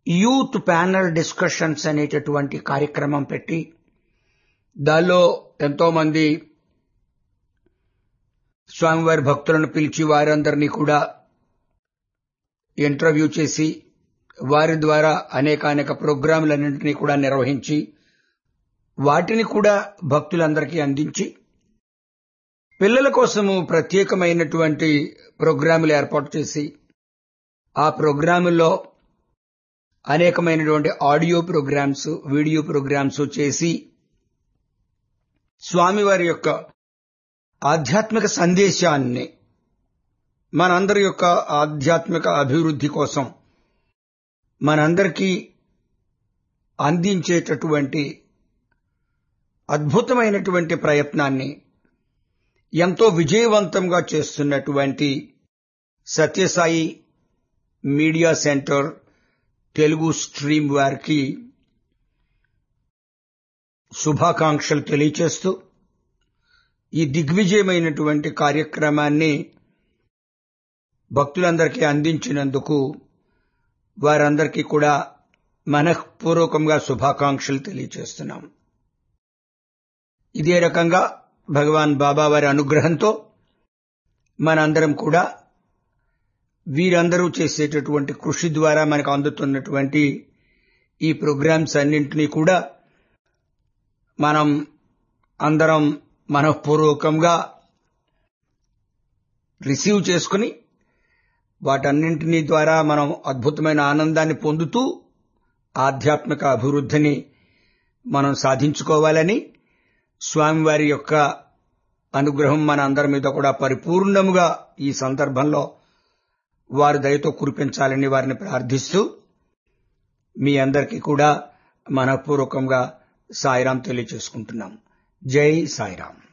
Youth panel discussions అనేటటువంటి కార్యక్రమం పెట్టి దానిలో ఎంతో మంది స్వామివారి భక్తులను పిలిచి వారందరినీ కూడా ఇంటర్వ్యూ చేసి వారి ద్వారా అనేక ప్రోగ్రాంలన్నింటినీ కూడా నిర్వహించి వాటిని కూడా భక్తులందరికీ అందించి పిల్లల కోసము ప్రత్యేకమైనటువంటి ప్రోగ్రాములు ఏర్పాటు చేసి ఆ ప్రోగ్రాముల్లో అనేకమైనటువంటి ఆడియో ప్రోగ్రామ్స్, వీడియో ప్రోగ్రామ్స్ చేసి స్వామివారి యొక్క ఆధ్యాత్మిక సందేశాన్ని మనందరి యొక్క ఆధ్యాత్మిక అభివృద్ధి కోసం మనందరికీ అందించేటటువంటి అద్భుతమైనటువంటి ప్రయత్నాన్ని ఎంతో విజయవంతంగా చేస్తున్నటువంటి Sathya Sai media centre Telugu stream వారికి శుభాకాంక్షలు తెలియచేస్తూ ఈ దిగ్విజయమైనటువంటి కార్యక్రమాన్ని భక్తులందరికీ అందించినందుకు వారందరికీ కూడా మనఃపూర్వకంగా శుభాకాంక్షలు తెలియచేస్తున్నాం. ఇదే రకంగా భగవాన్ బాబా వారి అనుగ్రహంతో మనందరం కూడా వీరందరూ చేసేటటువంటి కృషి ద్వారా మనకు అందుతున్నటువంటి ఈ ప్రోగ్రామ్స్ అన్నింటినీ కూడా మనం అందరం మనఃపూర్వకంగా రిసీవ్ చేసుకుని వాటన్నింటినీ ద్వారా మనం అద్భుతమైన ఆనందాన్ని పొందుతూ ఆధ్యాత్మిక అభివృద్ధిని మనం సాధించుకోవాలని, స్వామివారి యొక్క అనుగ్రహం మన అందరి మీద కూడా పరిపూర్ణముగా ఈ సందర్భంలో వారి దయతో కురిపించాలని వారిని ప్రార్థిస్తూ మీ అందరికీ కూడా మనఃపూర్వకంగా సాయిరాం తెలియచేసుకుంటున్నాం. జై సాయిరాం.